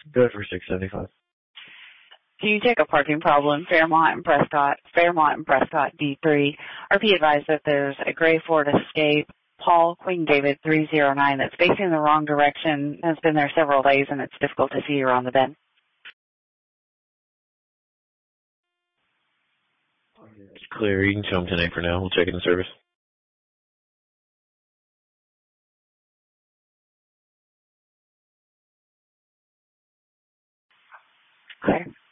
Good for 675. Do you take a parking problem, Fairmont and Prescott D3? RP advised that there's a gray Ford Escape, Paul Queen David 309 that's facing the wrong direction, has been there several days, and it's difficult to see around the bend. It's clear. You can show them 10-8 for now. We'll check it in service. Clear.